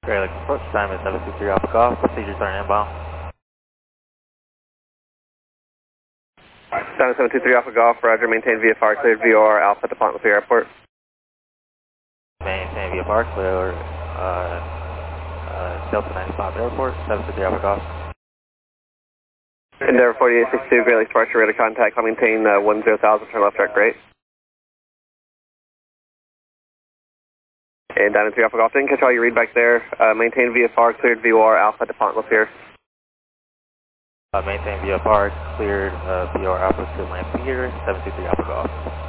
Great Lakes approach time is 723 Alpha Golf. Procedure turn inbound. 723 Alpha Golf, Roger, maintain VFR, cleared VOR, Alpha to Pont Lafayette Airport. Maintain VFR, clear Delta 95 Airport, 723 Alpha Golf. Endeavor 4862, Great Lakes departure, radar contact, I'll maintain 10,000, turn left track right. And Diamond 3 Alpha Golf, didn't catch all your readbacks there. Maintain VFR, cleared VOR, Alpha to Pont Lafayette. Maintain VFR, cleared VOR Alpha to Lampere, 723 Alpha Golf.